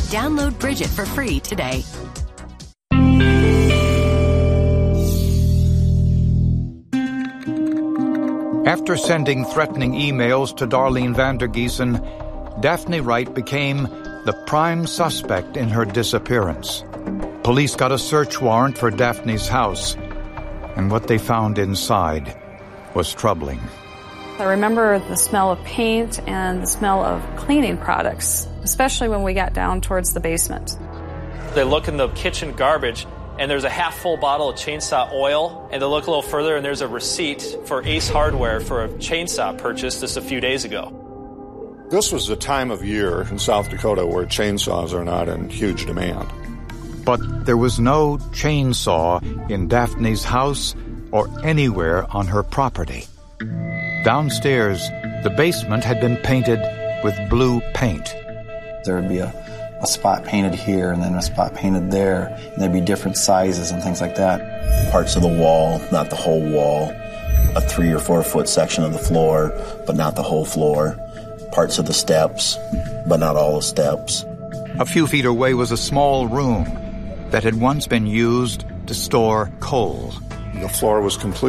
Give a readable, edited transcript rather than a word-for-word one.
Download Bridget for free today. After sending threatening emails to Darlene Vandergiesen, Daphne Wright became the prime suspect in her disappearance. Police got a search warrant for Daphne's house, and what they found inside was troubling. I remember the smell of paint and the smell of cleaning products, especially when we got down towards the basement. They look in the kitchen garbage, and there's a half-full bottle of chainsaw oil, and they look a little further, and there's a receipt for Ace Hardware for a chainsaw purchase just a few days ago. This was the time of year in South Dakota where chainsaws are not in huge demand. But there was no chainsaw in Daphne's house or anywhere on her property. Downstairs, the basement had been painted with blue paint. There would be a spot painted here and then a spot painted there, and there'd be different sizes and things like that. Parts of the wall, not the whole wall. A 3 or 4 foot section of the floor, but not the whole floor. Parts of the steps, but not all the steps. A few feet away was a small room that had once been used to store coal. The floor was completely